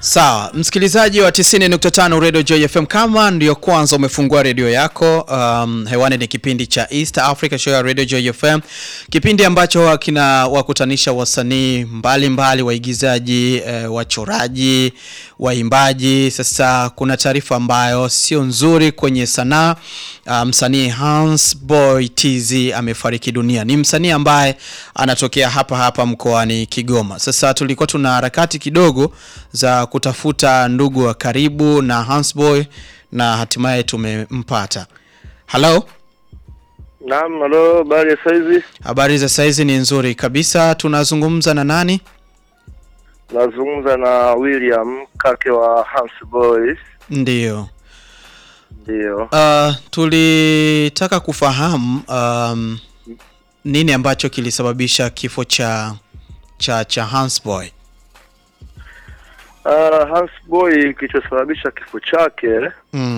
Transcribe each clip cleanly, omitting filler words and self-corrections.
Sawa, msikilizaji wa 90.5 Radio Joy FM, kama ndio kwanza umefungua radio yako, hewani ni kipindi cha East Africa Show ya Radio Joy FM. Kipindi ambacho kina wakutanisha wasanii mbalimbali, waigizaji, wachoraji, waimbaji. Sasa kuna taarifa ambayo sio nzuri kwenye sanaa. Msanii Hansboy TZ amefariki dunia. Ni msanii ambaye anatokea hapa mkoani Kigoma. Sasa tulikuwa tuna harakati kidogo za kutafuta ndugu wa karibu na Hansboy na hatimaye tumempata. Hello? Naam, hello, habari za saizi? Habari za saizi ni nzuri kabisa. Tunazungumza na nani? Nazungumza na William, kake wa Hansboy. Ndio. Ndio. Tulitaka kufahamu nini ambacho kilisababisha kifo cha Hansboy. Hansboy kilichosababisha kifo chake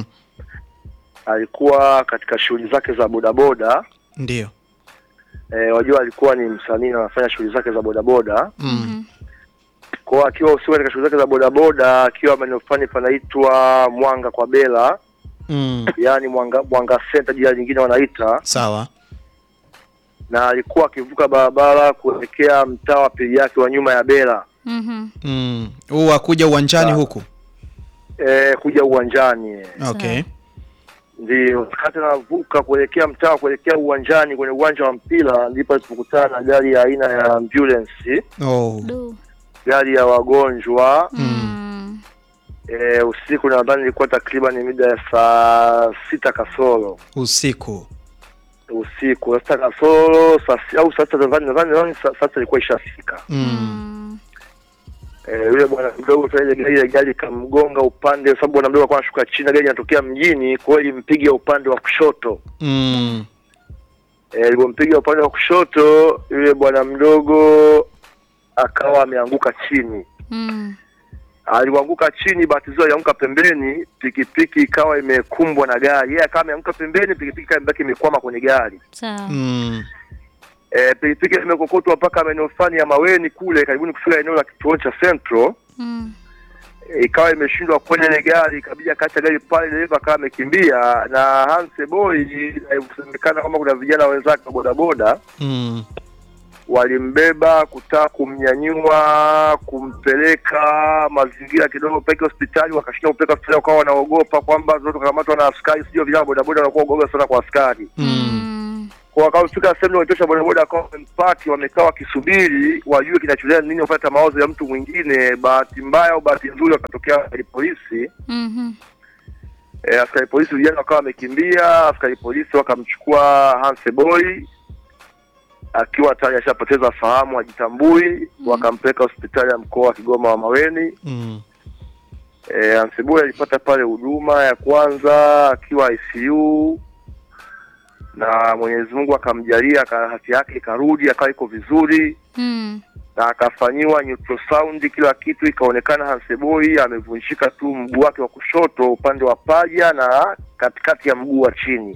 alikuwa katika shughuli zake za bodaboda. Ndio. Wajua alikuwa ni msanii na anafanya shughuli zake za bodaboda. Kwa akiwa usiku katika shughuli zake za bodaboda, akiwa manufani panaitwa Mwanga kwa Bela. Yaani Mwanga Center jina lingine wanaita. Sawa. Na alikuwa akivuka barabara kuelekea mtaa wa pili yake wa nyuma ya Bela. Huwa kuja uwanjani huku? Kuja uwanjani. Okay. Ndio, wakati anavuka kuelekea mtaa kuelekea uwanjani kwenye uwanja wa mpira, ndipo alipokutana na gari ya aina ya ambulance. Gari ya wagonjwa. Usiku nadhani ilikuwa takriban mida ya saa 6 kasoro. Usiku Sasa kasoro au sasa nadhani sasa ilikuwa ishafika. Yule bwana mdogo ile gari kamgonga upande, sababu bwana mdogo alikuwa anashuka chini, gari inatokea mjini, kwa hiyo ilimpiga upande wa kushoto. Ilipompiga upande wa kushoto, yule bwana mdogo akawa ameanguka chini. Alianguka chini, bahati nzuri alianguka pembeni, pikipiki ikawa imekumbwa na gari. Yeye akawa ameanguka pembeni, pikipiki imebaki imekwama kwenye gari. Sawa. Pikipiki imekokotwa mpaka maeneo fulani ya Maweni kule karibuni kufika eneo la kituo cha Central. Ikawa imeshindwa kwenye ile gari, ikabidi akaacha gari pale, dereva akawa amekimbia. Na Hansboy inasemekana kama kuna vijana wenzake wa bodaboda walimbeba kutaka kumnyanyua, kumpeleka mazingira kidogo peke hospitali, wakashinda kupeleka hospitali, wakawa wanaogopa kwamba zote kakamatwa na askari, sio vijana bodaboda wanakuwa ogopa sana kwa askari. Kwa wakafika sehemu wanatosha bodaboda, akawa wamempaki, wamekaa wakisubiri wajue kinachoendelea nini, wapata mawazo ya mtu mwingine. Bahati mbaya au bahati nzuri wakatokea askari polisi. Askari polisi vijana wakawa wamekimbia, askari polisi wakamchukua Hansboy akiwa tayari ashapoteza fahamu, hajitambui, wakampeleka hospitali ya mkoa wa Kigoma wa Maweni. Hansboy alipata pale huduma ya kwanza akiwa ICU, na Mwenyezi Mungu akamjalia afya yake ikarudi, akawa iko vizuri. Na akafanyiwa ultrasound, kila kitu ikaonekana Hansboy amevunjika tu mguu wake wa kushoto upande wa paja na katikati ya mguu wa chini.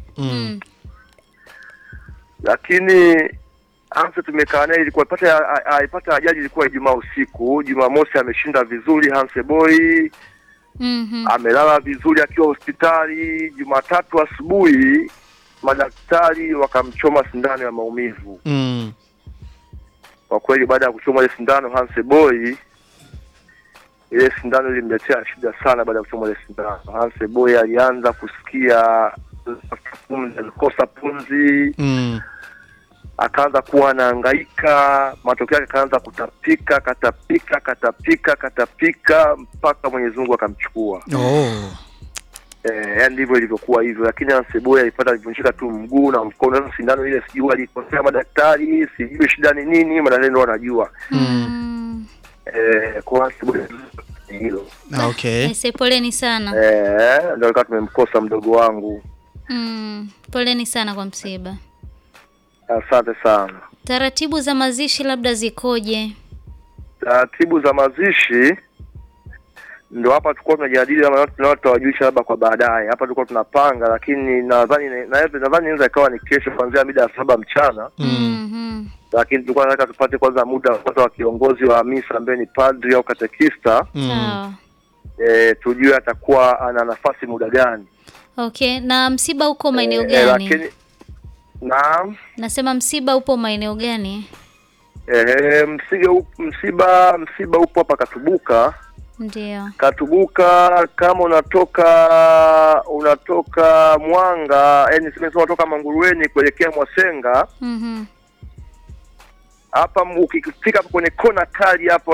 Lakini Hanse tumekaa naye, ilikuwa alipata ajali ilikuwa Ijumaa usiku. Jumamosi ameshinda vizuri Hansboy. Amelala vizuri akiwa hospitali. Jumatatu asubuhi madaktari wakamchoma sindano ya maumivu. Kwa kweli baada ya kuchoma ile sindano Hansboy, ile sindano ilimletea shida sana. Baada ya kuchoma ile sindano Hansboy alianza kusikia kukosa pumzi. Akaanza kuwa anahangaika, matokeo yake akaanza katapika mpaka Mwenyezi Mungu akamchukua. Yani ndivyo ilivyokuwa hivyo. Lakini Hansboy alipata kuvunjika tu mguu na mkono. Sasa sindano ile sijui alikosea madaktari, sijui shida ni nini, madaktari ndio wanajua. Kwa Hansboy hilo. Okay. Poleni sana. Ndio kama tumemkosa mdogo wangu. Poleni sana kwa msiba. Asante sana. Taratibu za mazishi labda zikoje? Taratibu za mazishi ndio hapa tulikuwa tunajadili, kama tunawajulisha labda kwa baadaye. Hapa tulikuwa tunapanga, lakini nadhani inaweza ikawa ni kesho kuanzia mida ya 7 mchana. Lakini tulikuwa tunataka tupate kwanza muda kwanza wa kiongozi wa misa ambaye ni padri au katekista. tujue atakuwa ana nafasi muda gani. Okay, na msiba uko maeneo gani? Lakini naam. Nasema msiba upo maeneo gani? Msiba upo hapa Katubuka. Ndio. Katubuka, kama unatoka Mwanga, yani sema unatoka Manguruweni kuelekea Mwasenga. Hapa ukifika hapo kwenye kona kali hapo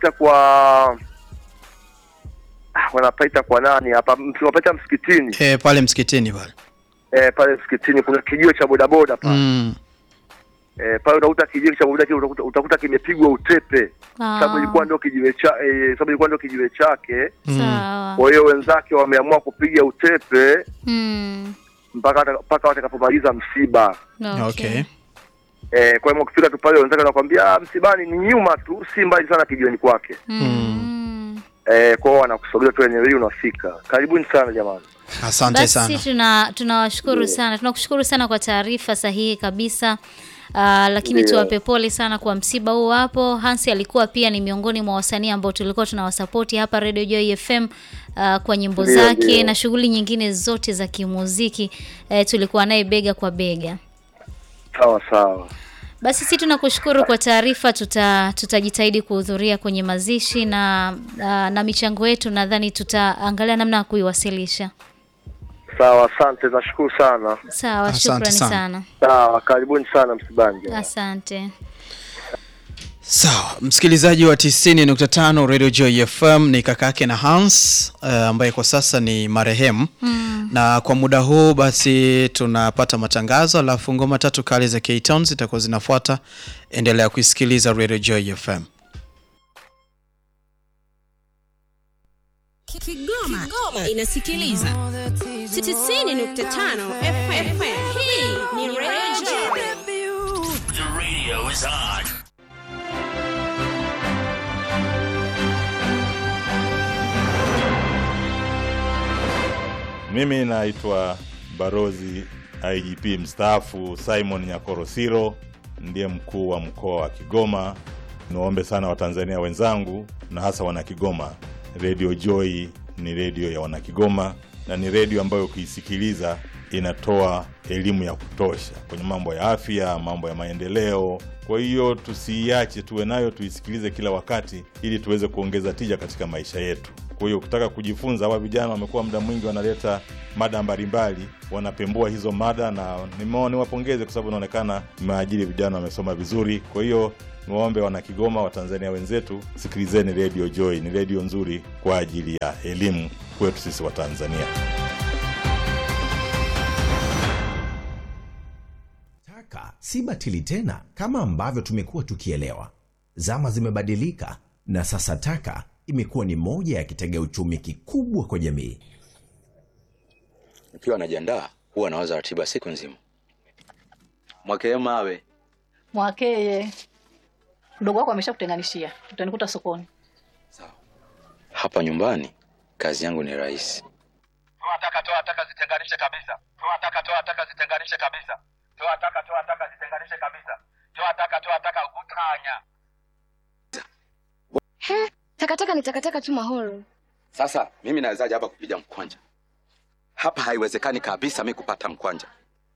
wanapaita kwa nani hapa? Wanapaita msikitini. Pale msikitini pale. Pale msikitini kuna kijiwe cha bodaboda pale. Pale utakuta kijiwe cha bodaboda utakuta kimepigwa utepe. Sababu ilikuwa ndio kijiwe chake. Sawa. Kwa hiyo wenzake wameamua kupiga utepe. Mpaka watakapomaliza msiba. Okay. Kwa hiyo ukifika tu pale wenzake wanakuambia msibani ni nyuma tu, si mbali sana kijiweni kwake. Kwa hiyo wanakusogea tu eneo hili unafika. Karibuni sana jamani. Asante sana. Basi tunawashukuru sana. Tunakushukuru sana kwa taarifa sahihi kabisa. Lakini tuwape pole sana kwa msiba huu hapo. Hansi alikuwa pia ni miongoni mwa wasanii ambao tulikuwa tunawasapoti hapa Radio Joy FM kwa nyimbo zake na shughuli nyingine zote za kimuziki. Tulikuwa naye bega kwa bega. Sawa. Basi sisi tunakushukuru kwa taarifa. Tutajitahidi kuhudhuria kwenye mazishi na michango yetu, nadhani tutaangalia namna ya kuiwasilisha. Sawa, asante, nashukuru sana. Sawa, shukrani sana. Sawa, karibuni sana msibani. Asante. Sawa, msikilizaji wa 90.5 Radio Joy FM, ni kakake na Hans ambaye kwa sasa ni marehemu. Na kwa muda huu basi tunapata matangazo, alafu ngoma tatu kali za K-Town zitakuwa zinafuata. Endelea kusikiliza Radio Joy FM. Kigoma inasikiliza 90.5 FM. Hii ni Radio Joy. The radio is on. Mimi naitwa Barozi IGP mstaafu Simon Nyakorosiro, ndiye mkuu wa mkoa wa Kigoma. Niwaombe sana Watanzania wenzangu na hasa wana Kigoma, Radio Joy ni radio ya wana Kigoma na ni radio ambayo ukiisikiliza inatoa elimu ya kutosha kwenye mambo ya afya, mambo ya maendeleo. Kwa hiyo tusiiache, tuwe nayo, tuisikilize kila wakati ili tuweze kuongeza tija katika maisha yetu. Kwa hiyo ukitaka kujifunza, hawa vijana wamekuwa muda mwingi wanaleta mada mbalimbali, wanapembua hizo mada, na niwapongeze kwa sababu inaonekana maajiri vijana wamesoma vizuri. Kwa hiyo niwaombe wana Kigoma, Watanzania wenzetu, sikilizeni Radio Joy, ni radio nzuri kwa ajili ya elimu kwetu sisi wa Tanzania. Taka si batili tena kama ambavyo tumekuwa tukielewa. Zama zimebadilika na sasa taka imekuwa ni moja ya kitega uchumi kikubwa kwa jamii. Nikiwa najiandaa huwa nawaza ratiba siku nzima. Mwakeye mawe. Mwakeye. Mdogo wako ameshakutenganishia. Utanikuta sokoni. Sawa. Hapa nyumbani kazi yangu ni rahisi. Toa taka zitenganishe kabisa. Toa taka zitenganishe kabisa. Toa taka zitenganishe kabisa. Toa taka utanya. Takataka ni takataka tu Mahoro. Sasa mimi nawezaje hapa kupiga mkwanja? Hapa haiwezekani kabisa mimi kupata mkwanja.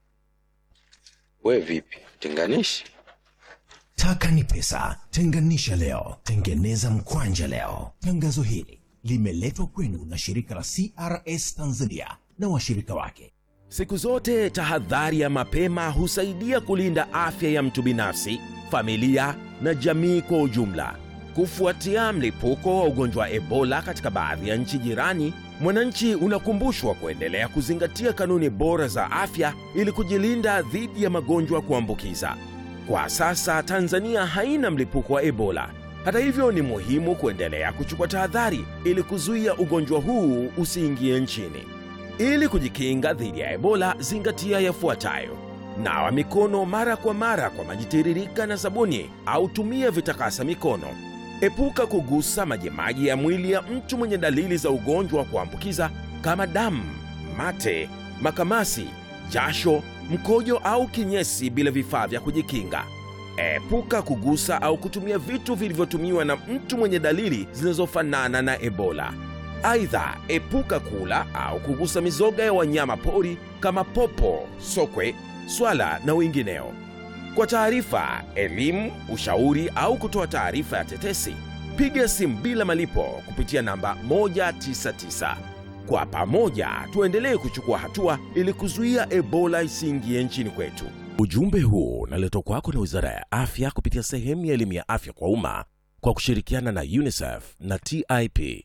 Wewe vipi? Tenganishi? Taka ni pesa. Tenganisha leo, tengeneza mkwanja leo. Tangazo hili limeletwa kwenu na shirika la CRS Tanzania na washirika wake. Siku zote tahadhari ya mapema husaidia kulinda afya ya mtu binafsi, familia na jamii kwa ujumla. Kufuatia mlipuko wa ugonjwa wa Ebola katika baadhi ya nchi jirani, mwananchi unakumbushwa kuendelea kuzingatia kanuni bora za afya ili kujilinda dhidi ya magonjwa kuambukiza. Kwa sasa Tanzania haina mlipuko wa Ebola. Hata hivyo ni muhimu kuendelea kuchukua tahadhari ili kuzuia ugonjwa huu usiingie nchini. Ili kujikinga dhidi ya Ebola, zingatia yafuatayo: nawa mikono mara kwa mara kwa maji tiririka na sabuni au tumia vitakasa mikono. Epuka kugusa majimaji ya mwili ya mtu mwenye dalili za ugonjwa wa kuambukiza kama damu, mate, makamasi, jasho, mkojo au kinyesi bila vifaa vya kujikinga. Epuka kugusa au kutumia vitu vilivyotumiwa na mtu mwenye dalili zinazofanana na Ebola. Aidha, epuka kula au kugusa mizoga ya wanyama pori kama popo, sokwe, swala na wengineo. Kwa taarifa, elimu, ushauri au kutoa taarifa ya tetesi, piga simu bila malipo kupitia namba 199. Kwa pamoja tuendelee kuchukua hatua ili kuzuia Ebola isiingie nchini kwetu. Ujumbe huu unaletwa kwako na Wizara ya Afya kupitia sehemu ya elimu ya afya kwa umma kwa kushirikiana na UNICEF na TIP.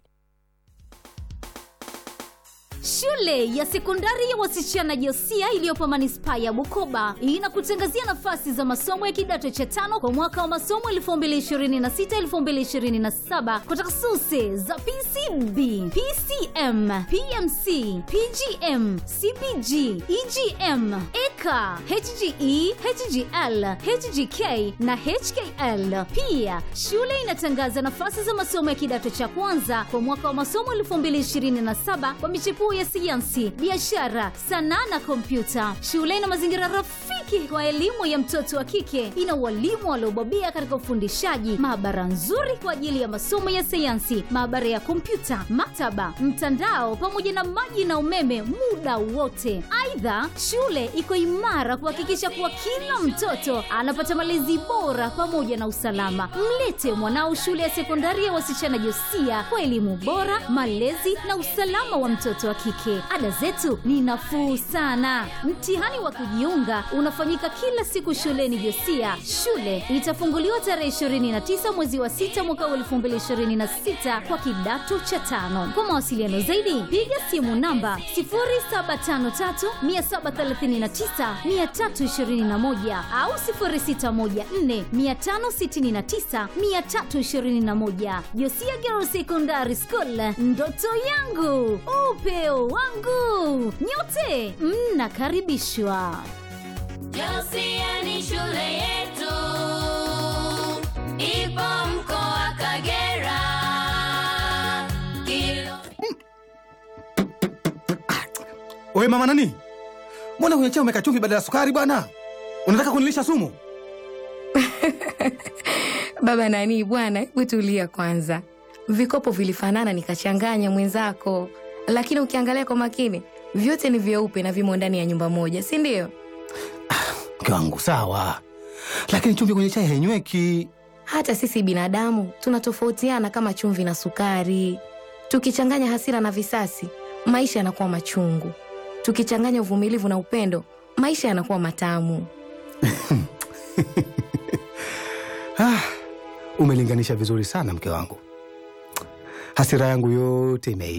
Shule ya sekondari ya wasichana Josia iliyopo manispaa ya Bukoba inakutangazia nafasi za masomo ya kidato cha 5 kwa mwaka wa masomo 2026-2027 kwa takhasusi za PCB, PCM, PMC, PGM, CPG, EGM, EKA, HGE, HGL, HGK na HKL. Pia shule inatangaza nafasi za masomo ya kidato cha kwanza kwa mwaka wa masomo 2027 kwa michepuo ya sayansi, biashara, sanaa na kompyuta. Shule ina mazingira rafiki kwa elimu ya mtoto wa kike. Ina walimu waliobobea katika ufundishaji, maabara nzuri kwa ajili ya masomo ya sayansi, maabara ya kompyuta, maktaba, mtandao pamoja na maji na umeme muda wote. Aidha, shule iko imara kuhakikisha kuwa kila mtoto anapata malezi bora pamoja na usalama. Mlete mwanao shule ya sekondari ya wasichana Josia kwa elimu bora, malezi na usalama wa mtoto wa kike. Ada zetu ni nafuu sana. Mtihani wa kujiunga unafanyika kila siku shuleni Josia. Shule itafunguliwa tarehe 29 mwezi wa 6 mwaka 2026 kwa kidato cha 5. Kwa mawasiliano zaidi, piga simu namba 0753739321 au 0614569321. Josia Girls Secondary School, ndoto yangu, upeo wangu. Nyote mnakaribishwa. Josia ni shule yetu, ipo mkoa Kagera. Oe mama nani? Mbona kwenye chai umeweka chumvi badala ya sukari bwana? Unataka kunilisha sumu? Baba nani bwana, hebu tulia kwanza. Vikopo vilifanana nikachanganya mwenzako. Lakini ukiangalia kwa makini, vyote ni vyeupe na vimo ndani ya nyumba moja, si ndio? Mke wangu sawa. Lakini chumvi kwenye chai hainyweki. Hata sisi binadamu tunatofautiana kama chumvi na sukari. Tukichanganya hasira na visasi, maisha yanakuwa machungu. Tukichanganya uvumilivu na upendo, maisha yanakuwa matamu. Umelinganisha vizuri sana mke wangu. Hasira yangu yote